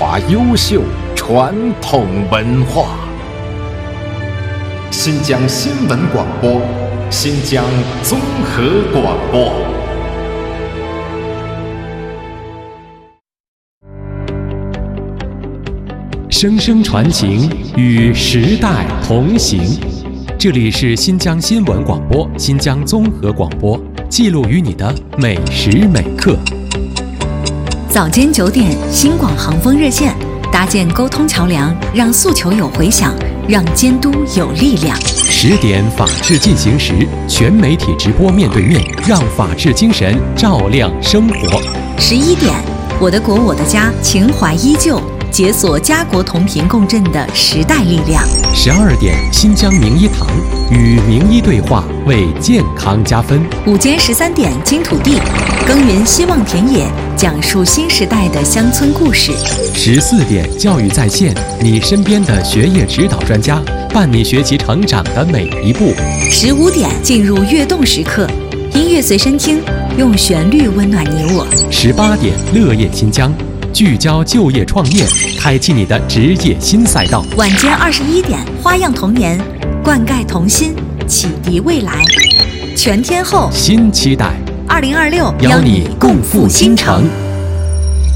华优秀传统文化。新疆新闻广播，新疆综合广播。 声声传情，与时代同行。这里是新疆新闻广播、新疆综合广播，记录于你的每时每刻。 早间9点，新广航风热线，搭建沟通桥梁，让诉求有回响，让监督有力量。 10点，法治进行时，全媒体直播面对面，让法治精神照亮生活。 11点，我的国我的家，情怀依旧，解锁家国同频共振的时代力量。 12点，新疆名医堂，与名医对话，为健康加分。 午间13点，金土地，耕耘希望田野，讲述新时代的乡村故事。 14点，教育在线，你身边的学业指导专家，伴你学习成长的每一步。 15点，进入跃动时刻，音乐随身听，用旋律温暖你我。 18点，乐业新疆，聚焦就业创业，开启你的职业新赛道。 晚间21点，花样童年，灌溉童心，启迪未来。全天候新期待 2026， 邀你共赴新城。